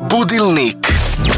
Budilnik.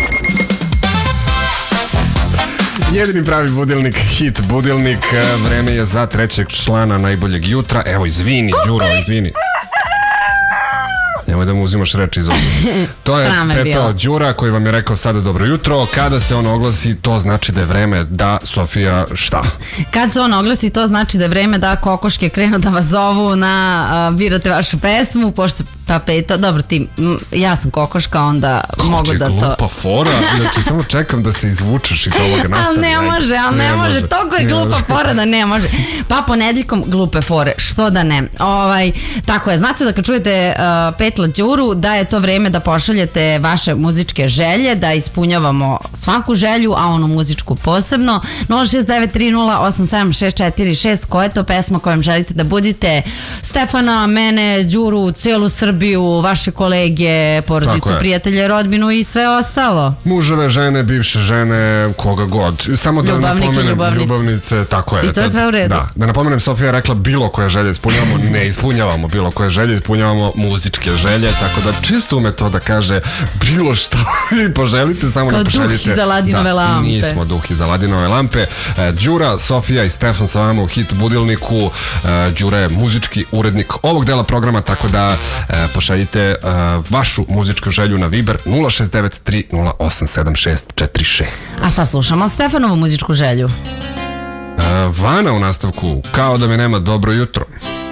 Jedini pravi budilnik, hit budilnik. Vreme je za trećeg člana najboljeg jutra. Evo, izvini, Đuro, izvini. Nemoj da mu uzimaš reči iz ovdje. To je Pepeo Đura koji vam je rekao sada dobro jutro. Kada se on oglasi, to znači da je vreme da Sofija šta? Kad se on oglasi, to znači da je vreme da kokoške krenu da vas zovu na birate vašu pesmu, pošto pa peta, dobro ti, ja sam kokoška, onda mogu da to... Glupa fora, znači samo čekam da se izvučeš iz ovoga nastavlja. Ali ne može, toliko je glupa fora da ne može. Pa ponedeljkom glupe fore, što da ne. Tako je, znate da kad čujete Petla Đuru, da je to vreme da pošaljete vaše muzičke želje, da ispunjavamo svaku želju, a onu muzičku posebno. 06930876646, koja je to pesma kojom želite da budite Stefana, mene, Đuru, cijelu Srbiju, vaše kolege, porodicu, prijatelje, rodbinu i sve ostalo. Muževe, žene, bivše žene, koga god. Samo da napomenem, ljubavnice, tako je. I to je sve u redu. Da napomenem, Sofija je rekla bilo koje želje ispunjavamo, ne ispunjavamo bilo koje želje, ispunjavamo muzičke želje, tako da čisto ume to da kaže bilo šta vi poželite, samo ne pošaljite. Kao duh iz Aladinove lampe. Nismo duh iz Aladinove lampe. Đura, Sofija i Stefan sa vama u hit budilniku. Đura je muzički urednik ovog dela programa, tako da pošaljite vašu muzičku želju na Viber 06930876646. A sad slušamo Stefanovu muzičku želju. Vana u nastavku, kao da me nema, dobro jutro.